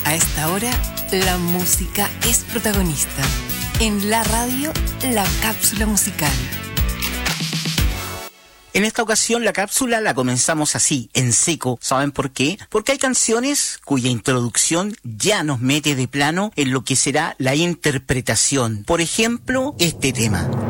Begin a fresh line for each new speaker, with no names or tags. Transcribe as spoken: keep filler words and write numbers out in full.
A esta hora, la música es protagonista. En la radio, la cápsula musical.
En esta ocasión la cápsula la comenzamos así, en seco. ¿Saben por qué? Porque hay canciones cuya introducción ya nos mete de plano en lo que será la interpretación. Por ejemplo, este tema.